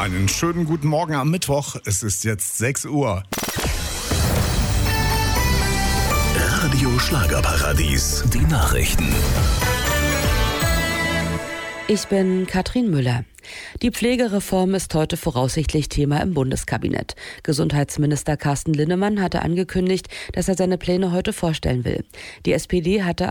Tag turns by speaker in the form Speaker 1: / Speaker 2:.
Speaker 1: Einen schönen guten Morgen am Mittwoch. Es ist jetzt 6 Uhr.
Speaker 2: Radio Schlagerparadies, die Nachrichten.
Speaker 3: Ich bin Katrin Müller. Die Pflegereform ist heute voraussichtlich Thema im Bundeskabinett. Gesundheitsminister Carsten Linnemann hatte angekündigt, dass er seine Pläne heute vorstellen will. Die SPD hatte